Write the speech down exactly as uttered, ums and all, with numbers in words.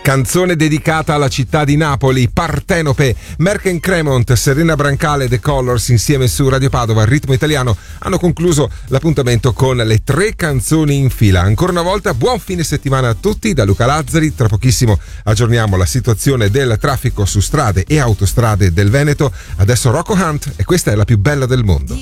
Canzone dedicata alla città di Napoli, Partenope. Merck Cremont, Serena Brancale e The Colors insieme su Radio Padova, Ritmo Italiano, hanno concluso l'appuntamento con le tre canzoni in fila. Ancora una volta buon fine settimana a tutti da Luca Lazzari. Tra pochissimo aggiorniamo la situazione del traffico su strade e autostrade del Veneto. Adesso Rocco Hunt e questa è la più bella del mondo.